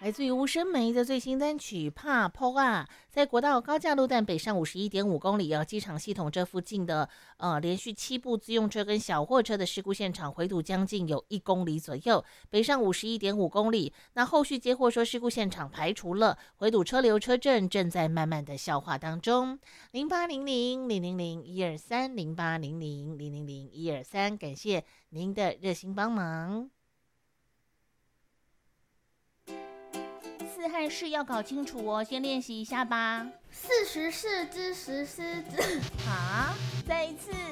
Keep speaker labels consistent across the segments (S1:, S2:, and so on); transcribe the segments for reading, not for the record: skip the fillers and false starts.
S1: 来自于吴声梅的最新单曲《怕坡啊》，在国道高架路段北上51.5公里机场系统这附近的连续7部自用车跟小货车的事故现场回堵将近有1公里左右，北上51.5公里。那后续接获说事故现场排除了，回堵车流车阵正在慢慢的消化当中。0800-000-123，0800-000-123，感谢您的热心帮忙。字和事要搞清楚哦，先练习一下吧。
S2: 44只石狮子。
S1: 好，再一次。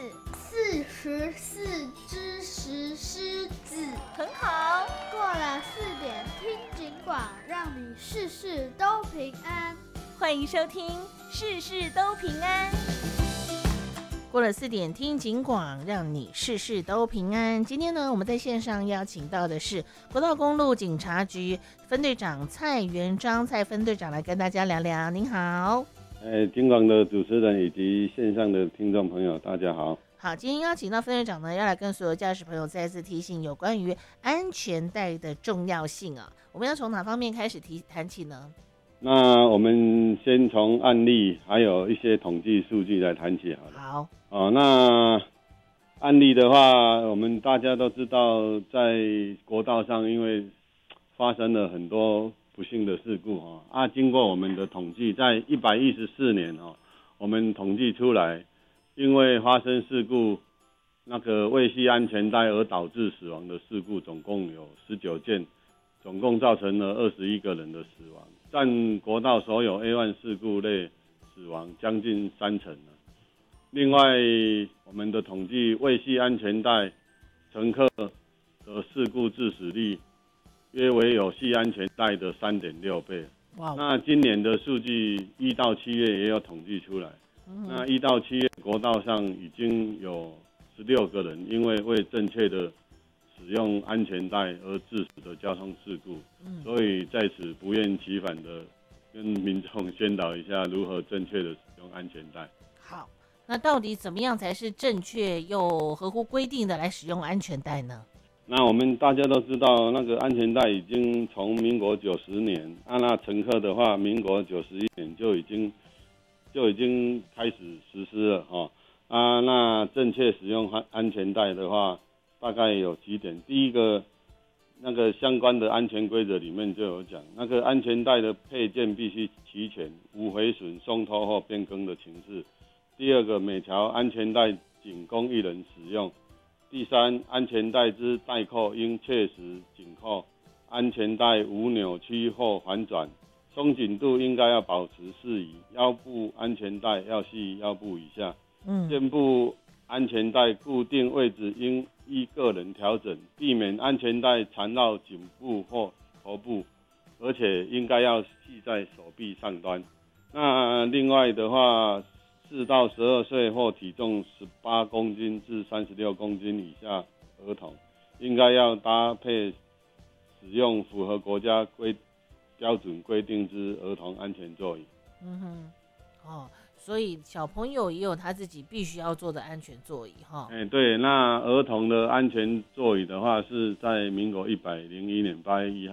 S2: 44只石狮子。
S1: 很好。
S2: 过了4点听警广，让你事事都平安。
S1: 欢迎收听事事都平安。过了4点听警广，让你事事都平安。今天呢，我们在线上邀请到的是国道公路警察局分队长蔡元璋，蔡分队长来跟大家聊聊。您好。
S3: 警广的主持人以及线上的听众朋友，大家好。
S1: 好，今天邀请到分队长呢，要来跟所有驾驶朋友再次提醒有关于安全带的重要性啊。我们要从哪方面开始谈起呢？
S3: 那我们先从案例还有一些统计数据来谈起好了。
S1: 好。
S3: 那案例的话，我们大家都知道，在国道上因为发生了很多不幸的事故经过我们的统计，在114年我们统计出来，因为发生事故那个未系安全带而导致死亡的事故总共有19件，总共造成了21个人的死亡，占国道所有 A1 事故类死亡将近30%了。另外，我们的统计未系安全带乘客的事故致死率约为有系安全带的3.6倍。那今年的数据1到7月也有统计出来。那1到7月国道上已经有16个人因为未正确的使用安全带而致死的交通事故。所以在此不厌其烦的跟民众宣导一下如何正确的使用安全带。
S1: 好，那到底怎么样才是正确又合乎规定的来使用安全带呢？
S3: 那我们大家都知道，那个安全带已经从民国90年，那乘客的话，民国91年就已经开始实施了那正确使用安全带的话，大概有几点。第一个，那个相关的安全规则里面就有讲，那个安全带的配件必须齐全，无毁损、松脱或变更的情势。第二个，每条安全带仅供1人使用。第三，安全带之带扣应确实紧扣，安全带无扭曲或反转，松紧度应该要保持适宜，腰部安全带要系腰部以下，肩部安全带固定位置应依个人调整，避免安全带缠绕颈部或头部，而且应该要系在手臂上端。那另外的话，4到12岁或体重18公斤至36公斤以下儿童，应该要搭配使用符合国家标准规定之儿童安全座椅。
S1: 所以小朋友也有他自己必须要做的安全座椅
S3: 对，那儿童的安全座椅的话，是在民国101年8月1号